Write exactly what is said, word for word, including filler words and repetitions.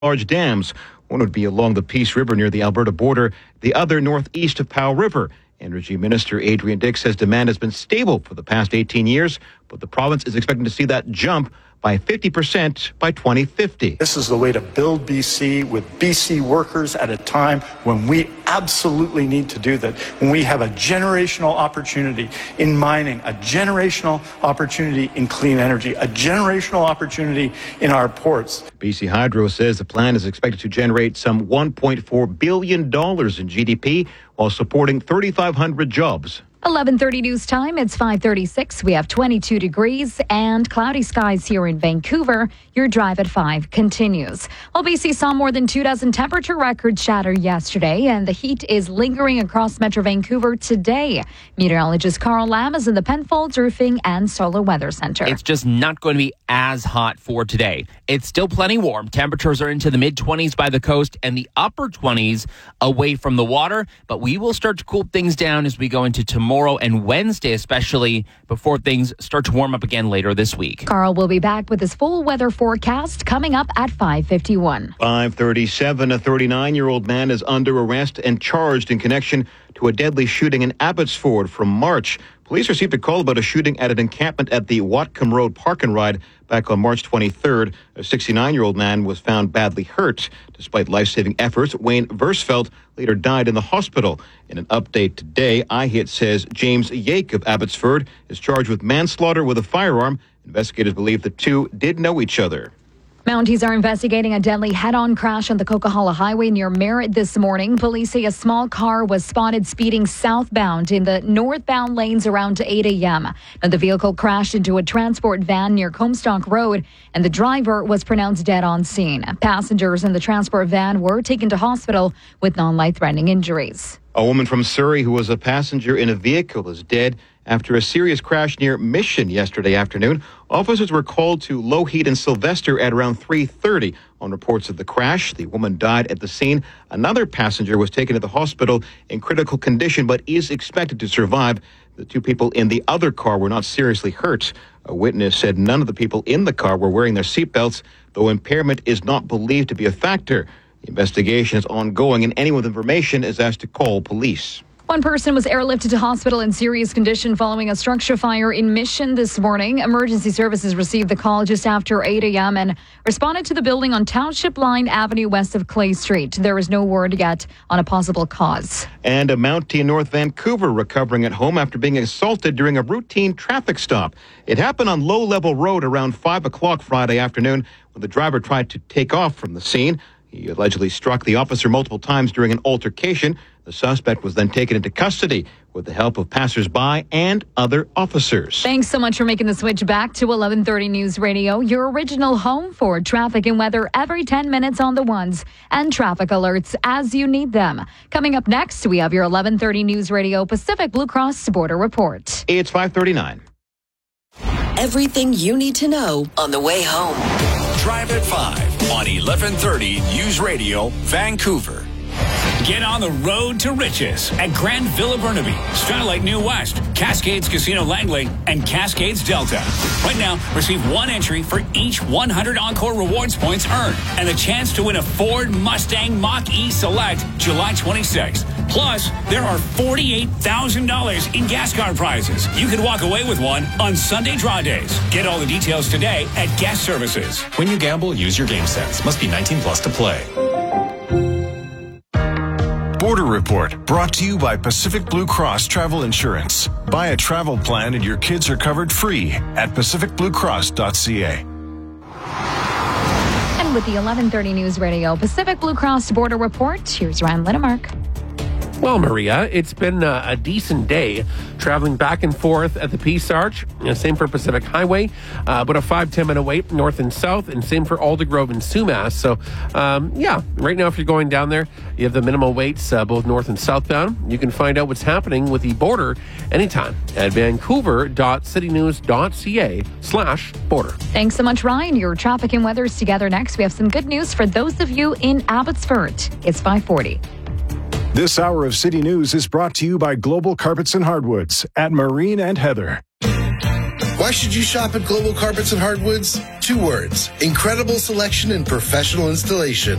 large dams. One would be along the Peace River near the Alberta border, the other northeast of Powell River. Energy Minister Adrian Dix says demand has been stable for the past eighteen years, but the province is expecting to see that jump by fifty percent by twenty fifty. This is the way to build B C with B C workers at a time when we absolutely need to do that, when we have a generational opportunity in mining, a generational opportunity in clean energy, a generational opportunity in our ports. B C Hydro says the plan is expected to generate some one point four billion dollars in G D P while supporting three thousand five hundred jobs. eleven thirty news time. It's five thirty-six. We have twenty-two degrees and cloudy skies here in Vancouver. Your drive at five continues. Well, B C saw more than two dozen temperature records shatter yesterday, and the heat is lingering across Metro Vancouver today. Meteorologist Carl Lam is in the Penfolds Roofing and Solar Weather Center. It's just not going to be as hot for today. It's still plenty warm. Temperatures are into the mid-twenties by the coast and the upper twenties away from the water, but we will start to cool things down as we go into tomorrow and Wednesday, especially before things start to warm up again later this week. Carl will be back with his full weather forecast coming up at five fifty-one. five thirty-seven, a thirty-nine-year-old man is under arrest and charged in connection to a deadly shooting in Abbotsford from March. Police received a call about a shooting at an encampment at the Whatcom Road Park and Ride back on March twenty-third. A sixty-nine-year-old man was found badly hurt. Despite life-saving efforts, Wayne Versfeld later died in the hospital. In an update today, I H I T says James Yake of Abbotsford is charged with manslaughter with a firearm. Investigators believe the two did know each other. Mounties are investigating a deadly head-on crash on the Coquihalla Highway near Merritt this morning. Police say a small car was spotted speeding southbound in the northbound lanes around eight a.m. Now, the vehicle crashed into a transport van near Comstock Road, and the driver was pronounced dead on scene. Passengers in the transport van were taken to hospital with non-life-threatening injuries. A woman from Surrey who was a passenger in a vehicle is dead after a serious crash near Mission yesterday afternoon. Officers were called to Lougheed and Sylvester at around three thirty on reports of the crash. The woman died at the scene. Another passenger was taken to the hospital in critical condition but is expected to survive. The two people in the other car were not seriously hurt. A witness said none of the people in the car were wearing their seatbelts, though impairment is not believed to be a factor. The investigation is ongoing, and anyone with information is asked to call police. One person was airlifted to hospital in serious condition following a structure fire in Mission this morning. Emergency services received the call just after eight a.m. and responded to the building on Township Line Avenue west of Clay Street. There is no word yet on a possible cause. And a Mountie in North Vancouver recovering at home after being assaulted during a routine traffic stop. It happened on Low Level Road around five o'clock Friday afternoon when the driver tried to take off from the scene. He allegedly struck the officer multiple times during an altercation. The suspect was then taken into custody with the help of passersby and other officers. Thanks so much for making the switch back to eleven thirty News Radio, your original home for traffic and weather every ten minutes on the ones and traffic alerts as you need them. Coming up next, we have your eleven thirty News Radio Pacific Blue Cross Border Report. It's five thirty-nine. Everything you need to know on the way home. Drive at five on eleven thirty News Radio, Vancouver. Get on the road to riches at Grand Villa Burnaby, Starlight New West, Cascades Casino Langley, and Cascades Delta. Right now, receive one entry for each one hundred Encore Rewards points earned and a chance to win a Ford Mustang Mach-E Select July twenty-sixth. Plus, there are forty-eight thousand dollars in gas card prizes. You could walk away with one on Sunday draw days. Get all the details today at Guest Services. When you gamble, use your game sense. Must be nineteen plus to play. Border Report, brought to you by Pacific Blue Cross Travel Insurance. Buy a travel plan and your kids are covered free at pacific blue cross dot c a. And with the eleven thirty News Radio Pacific Blue Cross Border Report, here's Ryan Littemark. Well, Maria, it's been uh, a decent day traveling back and forth at the Peace Arch. You know, same for Pacific Highway, uh, but a five, ten minute wait north and south, and same for Aldergrove and Sumas. So, um, yeah, right now if you're going down there, you have the minimal waits uh, both north and southbound. You can find out what's happening with the border anytime at vancouver dot city news dot c a slash border. Thanks so much, Ryan. Your traffic and weather's together next. We have some good news for those of you in Abbotsford. It's five forty. This hour of City News is brought to you by Global Carpets and Hardwoods at Marine and Heather. Why should you shop at Global Carpets and Hardwoods? Two words: incredible selection and professional installation.